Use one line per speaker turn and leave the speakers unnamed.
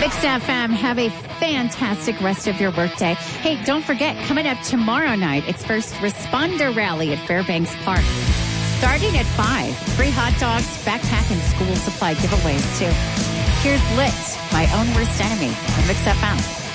Mix FM, have a fantastic rest of your workday. Hey, don't forget, coming up tomorrow night, it's First Responder Rally at Fairbanks Park. Starting at 5, free hot dogs, backpack, and school supply giveaways, too. Here's Lit, My Own Worst Enemy, on Mix FM.